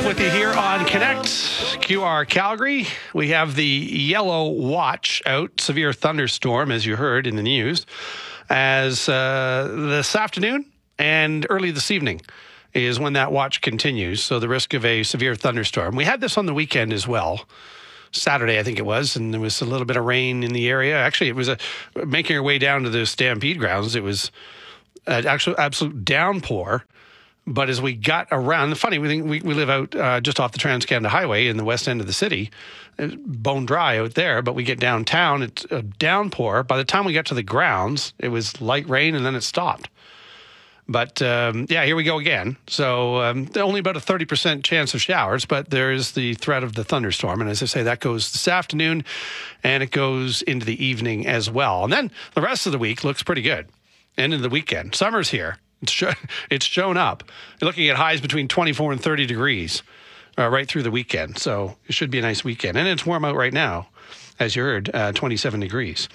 with you here on Connect QR Calgary. We have the yellow watch out, severe thunderstorm, as you heard in the news, as this afternoon and early this evening is when that watch continues. So the risk of a severe thunderstorm. We had this on the weekend as well. Saturday, I think it was, and there was a little bit of rain in the area. Actually, it was making our way down to the Stampede grounds. It was an absolute downpour. But as we got around, the funny thing, we live out just off the Trans-Canada Highway in the west end of the city. It's bone dry out there, but we get downtown, it's a downpour. By the time we got to the grounds, it was light rain, and then it stopped. But, here we go again. So only about a 30% chance of showers, but there is the threat of the thunderstorm. And as I say, that goes this afternoon, and it goes into the evening as well. And then the rest of the week looks pretty good. End of the weekend. Summer's here. It's shown up. You're looking at highs between 24 and 30 degrees right through the weekend. So it should be a nice weekend. And it's warm out right now, as you heard, 27 degrees.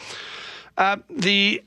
The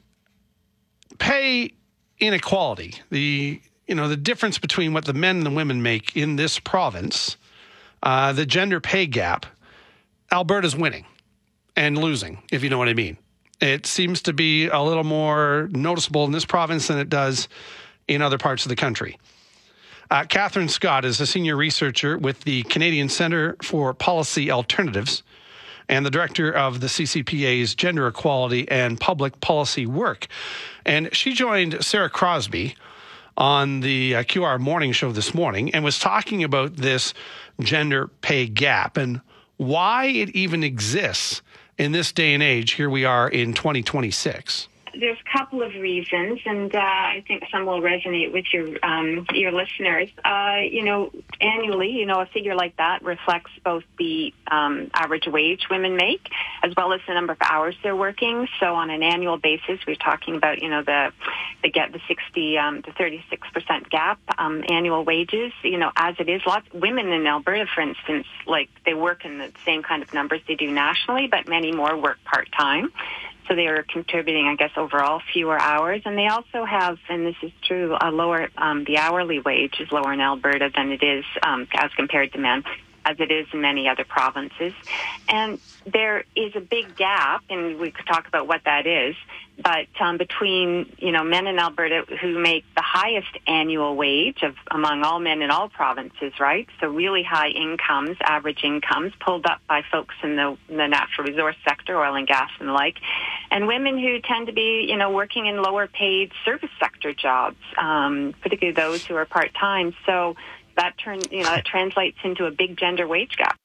pay inequality, the difference between what the men and the women make in this province, the gender pay gap, Alberta's winning and losing, if you know what I mean. It seems to be a little more noticeable in this province than it does in other parts of the country. Catherine Scott is a senior researcher with the Canadian Centre for Policy Alternatives and the director of the CCPA's Gender Equality and Public Policy Work. And she joined Sarah Crosby on the QR Morning Show this morning and was talking about this gender pay gap and why it even exists in this day and age. Here we are in 2026. There's a couple of reasons, and I think some will resonate with your listeners. Annually, a figure like that reflects both the average wage women make, as well as the number of hours they're working. So on an annual basis, we're talking about, the 60 to 36% gap, annual wages. As it is, lots of women in Alberta, for instance, they work in the same kind of numbers they do nationally, but many more work part-time. So they are contributing, I guess, overall fewer hours. And they also have, and this is true, a lower, the hourly wage is lower in Alberta than it is as compared to men, as it is in many other provinces. And there is a big gap, and we could talk about what that is, but between, men in Alberta who make the highest annual wage among all men in all provinces, right? So really high incomes, average incomes, pulled up by folks in the natural resource sector, oil and gas and the like, and women who tend to be, working in lower paid service sector jobs, particularly those who are part-time. So that translates into a big gender wage gap.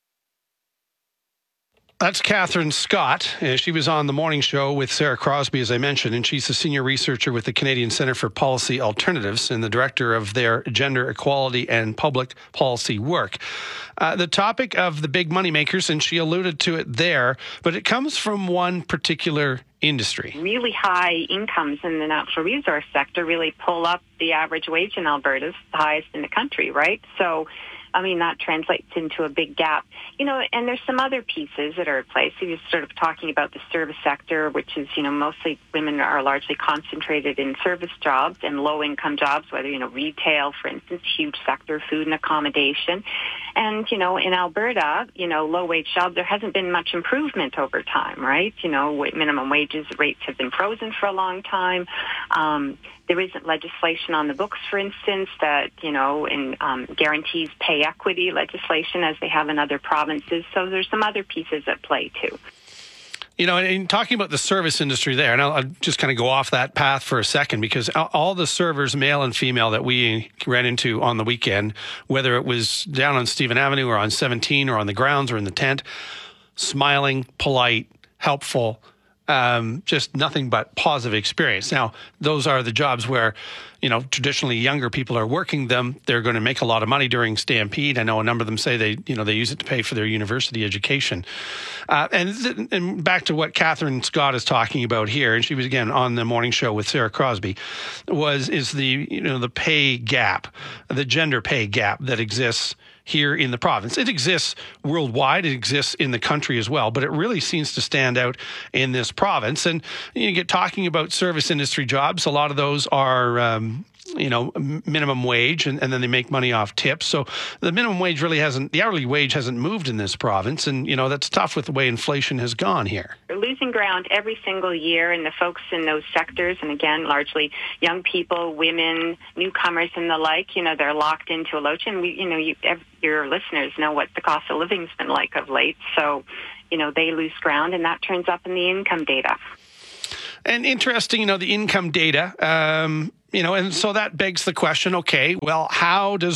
That's Catherine Scott. She was on the morning show with Sarah Crosby, as I mentioned, and she's a senior researcher with the Canadian Centre for Policy Alternatives and the director of their Gender Equality and Public Policy Work. The topic of the big moneymakers, and she alluded to it there, but it comes from one particular industry. Really high incomes in the natural resource sector really pull up the average wage in Alberta, it's the highest in the country, right? So that translates into a big gap. And there's some other pieces that are at play. So you're sort of talking about the service sector, which is, mostly women are largely concentrated in service jobs and low-income jobs, whether, retail, for instance, huge sector, food and accommodation. And, in Alberta, low-wage jobs, there hasn't been much improvement over time, right? Minimum wages rates have been frozen for a long time. There isn't legislation on the books, for instance, that, guarantees pay equity legislation as they have in other provinces. So there's some other pieces at play, too. In talking about the service industry there, and I'll just kind of go off that path for a second, because all the servers, male and female, that we ran into on the weekend, whether it was down on Stephen Avenue or on 17 or on the grounds or in the tent, smiling, polite, helpful, just nothing but positive experience. Now, those are the jobs where, traditionally younger people are working them. They're going to make a lot of money during Stampede. I know a number of them say they use it to pay for their university education. And back to what Catherine Scott is talking about here, and she was again on the morning show with Sarah Crosby, is the pay gap, the gender pay gap that exists here in the province. It exists worldwide. It exists in the country as well, but it really seems to stand out in this province. And you get talking about service industry jobs. A lot of those are minimum wage, and then they make money off tips. So the minimum wage the hourly wage hasn't moved in this province. And, that's tough with the way inflation has gone here. They're losing ground every single year, and the folks in those sectors, and again, largely young people, women, newcomers and the like, they're locked into a loach. And your listeners know what the cost of living's been like of late. So, they lose ground, and that turns up in the income data. And interesting, the income data, and so that begs the question, okay, well, how do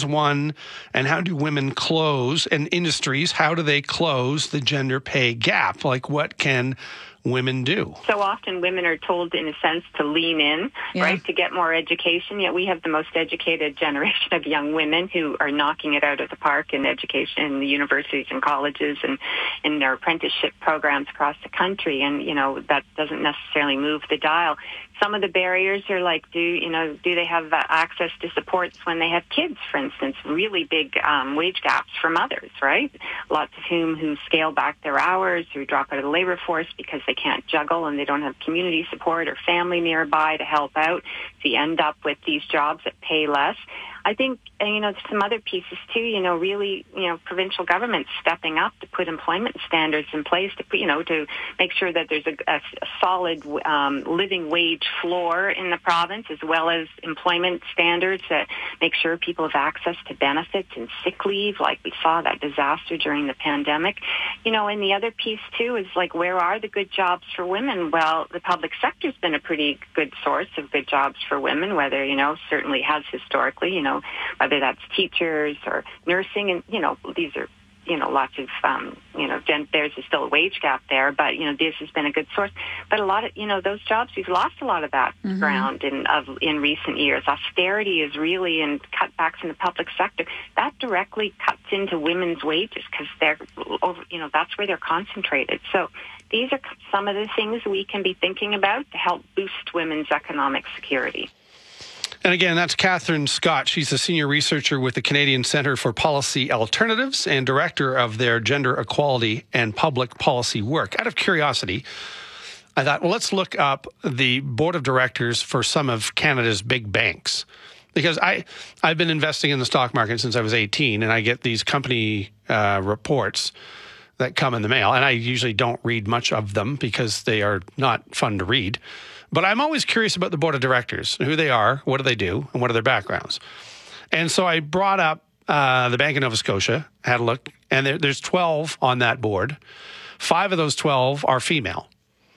women close, and industries, how do they close the gender pay gap? Like, what can women do? So often women are told, in a sense, to lean in, right, to get more education. Yet we have the most educated generation of young women who are knocking it out of the park in education, in the universities and colleges and in their apprenticeship programs across the country. And, that doesn't necessarily move the dial. Some of the barriers are like, do they have access to supports when they have kids, for instance? Really big wage gaps for mothers, right? Lots of who scale back their hours, who drop out of the labor force because they can't juggle and they don't have community support or family nearby to help out. So you end up with these jobs that pay less. I think, some other pieces too, really, provincial governments stepping up to put employment standards in place to make sure that there's a solid living wage floor in the province, as well as employment standards that make sure people have access to benefits and sick leave, like we saw that disaster during the pandemic. And the other piece too is like, where are the good jobs for women? Well, the public sector's been a pretty good source of good jobs for women, whether, certainly has historically, whether that's teachers or nursing. And, these are, lots of, there's still a wage gap there, but, this has been a good source. But a lot of, those jobs, we've lost a lot of that ground in recent years. Austerity is really, and cutbacks in the public sector, that directly cuts into women's wages because they're over, that's where they're concentrated. So these are some of the things we can be thinking about to help boost women's economic security. And again, that's Catherine Scott. She's a senior researcher with the Canadian Centre for Policy Alternatives and director of their gender equality and public policy work. Out of curiosity, I thought, well, let's look up the board of directors for some of Canada's big banks. Because I've been investing in the stock market since I was 18, and I get these company reports that come in the mail. And I usually don't read much of them because they are not fun to read. But I'm always curious about the board of directors, who they are, what do they do, and what are their backgrounds. And so I brought up the Bank of Nova Scotia, had a look, and there's 12 on that board. 5 of those 12 are female.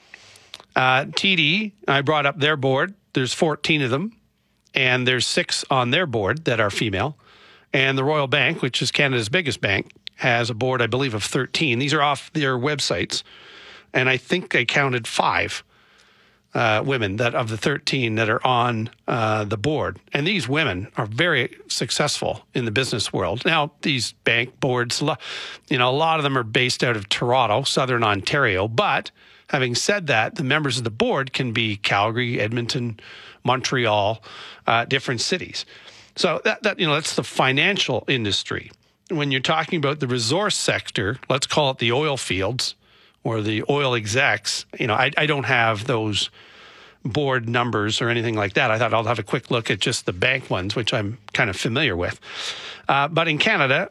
TD, I brought up their board. There's 14 of them, and there's 6 on their board that are female. And the Royal Bank, which is Canada's biggest bank, has a board, I believe, of 13. These are off their websites. And I think I counted 5 women that of the 13 that are on the board. And these women are very successful in the business world. Now, these bank boards, a lot of them are based out of Toronto, Southern Ontario. But having said that, the members of the board can be Calgary, Edmonton, Montreal, different cities. So that's the financial industry. When you're talking about the resource sector, let's call it the oil fields or the oil execs, I don't have those board numbers or anything like that. I thought I'll have a quick look at just the bank ones, which I'm kind of familiar with. But in Canada,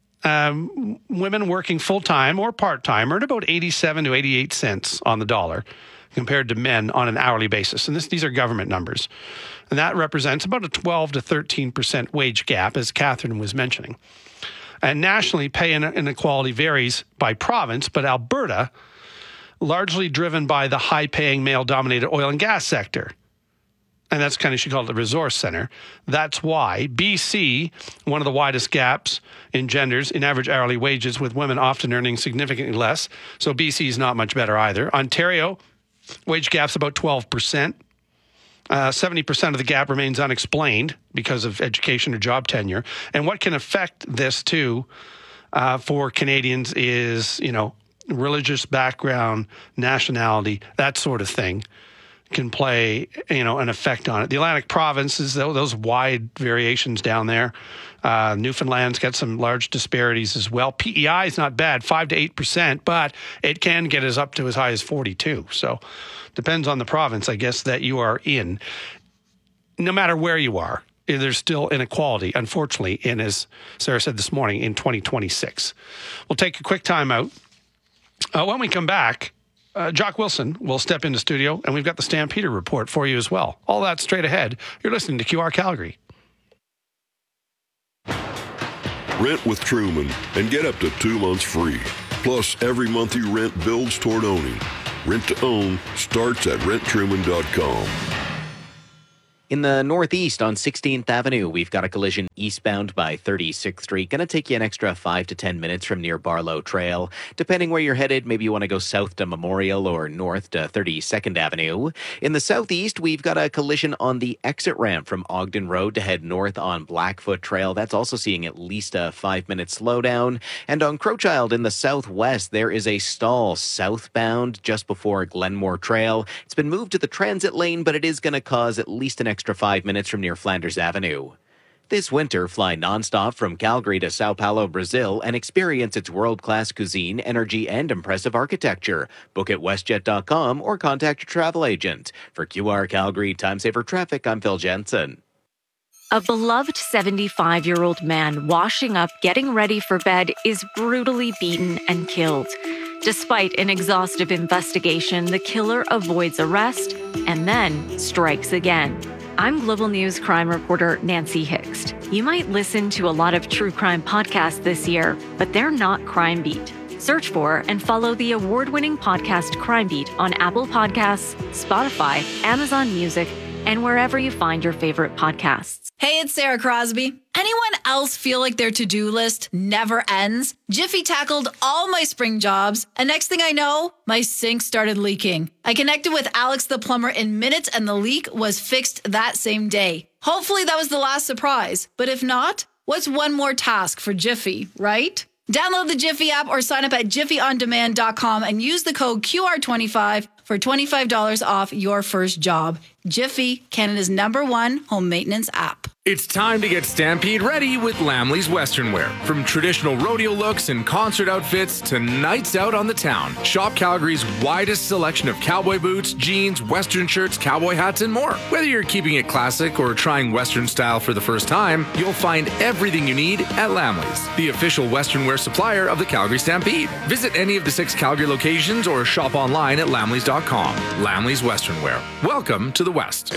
women working full-time or part-time earn about 87 to 88 cents on the dollar compared to men on an hourly basis. And these are government numbers. And that represents about a 12 to 13% wage gap, as Catherine was mentioning. And nationally, pay inequality varies by province, but Alberta, largely driven by the high-paying male-dominated oil and gas sector. And that's kind of, she called it the resource center. That's why BC, one of the widest gaps in genders in average hourly wages, with women often earning significantly less. So BC is not much better either. Ontario, wage gap's about 12%. 70% of the gap remains unexplained because of education or job tenure. And what can affect this too for Canadians is, religious background, nationality, that sort of thing can play, an effect on it. The Atlantic provinces, those wide variations down there. Newfoundland's got some large disparities as well. PEI is not bad, 5 to 8%, but it can get us up to as high as 42. So depends on the province, I guess, that you are in. no matter where you are, there's still inequality, unfortunately, in, as Sarah said this morning, in 2026. We'll take a quick time out. When we come back, Jock Wilson will step into studio, and we've got the Stampeder report for you as well. All that straight ahead. You're listening to QR Calgary. Rent with Truman and get up to 2 months free. Plus, every month you rent builds toward owning. Rent to own starts at renttruman.com. In the northeast on 16th Avenue, we've got a collision eastbound by 36th Street. Going to take you an extra 5 to 10 minutes from near Barlow Trail. Depending where you're headed, maybe you want to go south to Memorial or north to 32nd Avenue. In the southeast, we've got a collision on the exit ramp from Ogden Road to head north on Blackfoot Trail. That's also seeing at least a 5-minute slowdown. And on Crowchild in the southwest, there is a stall southbound just before Glenmore Trail. It's been moved to the transit lane, but it is going to cause at least an extra 5 minutes from near Flanders Avenue. This winter, fly nonstop from Calgary to Sao Paulo, Brazil, and experience its world-class cuisine, energy, and impressive architecture. Book at WestJet.com or contact your travel agent. For QR Calgary Time Saver Traffic, I'm Phil Jensen. A beloved 75-year-old man washing up, getting ready for bed, is brutally beaten and killed. Despite an exhaustive investigation, the killer avoids arrest and then strikes again. I'm Global News crime reporter Nancy Hixt. You might listen to a lot of true crime podcasts this year, but they're not Crime Beat. Search for and follow the award-winning podcast Crime Beat on Apple Podcasts, Spotify, Amazon Music, and wherever you find your favorite podcasts. Hey, it's Sarah Crosby. Anyone else feel like their to-do list never ends? Jiffy tackled all my spring jobs, and next thing I know, my sink started leaking. I connected with Alex the plumber in minutes, and the leak was fixed that same day. Hopefully that was the last surprise, but if not, what's one more task for Jiffy, right? Download the Jiffy app or sign up at jiffyondemand.com and use the code QR25 for $25 off your first job. Jiffy, Canada's #1 home maintenance app. It's time to get Stampede ready with Lamley's Western Wear. From traditional rodeo looks and concert outfits to nights out on the town, shop Calgary's widest selection of cowboy boots, jeans, Western shirts, cowboy hats, and more. Whether you're keeping it classic or trying Western style for the first time, you'll find everything you need at Lamley's, the official Western Wear supplier of the Calgary Stampede. Visit any of the 6 Calgary locations or shop online at lamleys.com. Lamley's Western Wear. Welcome to the West.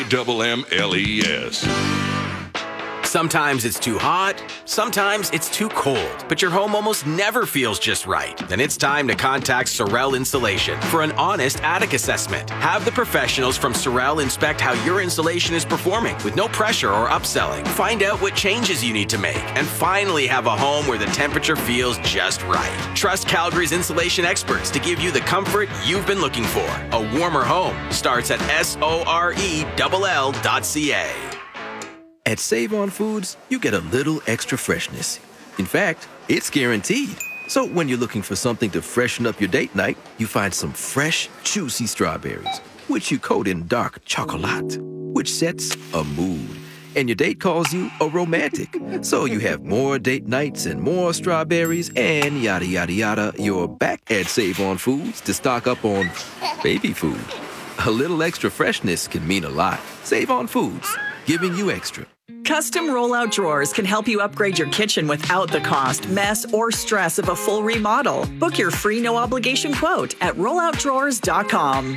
LAMMLES. Sometimes it's too hot, sometimes it's too cold, but your home almost never feels just right. Then it's time to contact Sorel Insulation for an honest attic assessment. Have the professionals from Sorel inspect how your insulation is performing with no pressure or upselling. Find out what changes you need to make and finally have a home where the temperature feels just right. Trust Calgary's insulation experts to give you the comfort you've been looking for. A warmer home starts at SORELL.ca. At Save On Foods, you get a little extra freshness. In fact, it's guaranteed. So when you're looking for something to freshen up your date night, you find some fresh, juicy strawberries, which you coat in dark chocolate, which sets a mood. And your date calls you a romantic. So you have more date nights and more strawberries and yada, yada, yada. You're back at Save On Foods to stock up on baby food. A little extra freshness can mean a lot. Save On Foods, giving you extra. Custom rollout drawers can help you upgrade your kitchen without the cost, mess, or stress of a full remodel. Book your free no-obligation quote at rolloutdrawers.com.